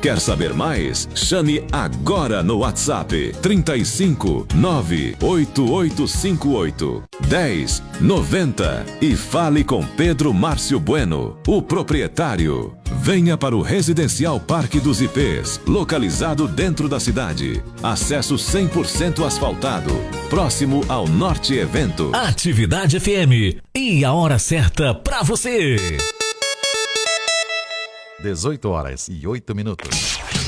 Quer saber mais? Chame agora no WhatsApp 35 98858 1090 e fale com Pedro Márcio Bueno, o proprietário. Venha para o Residencial Parque dos IPs, localizado dentro da cidade. Acesso 100% asfaltado, próximo ao Norte Evento. Atividade FM e a hora certa para você. 18 horas e 8 minutos.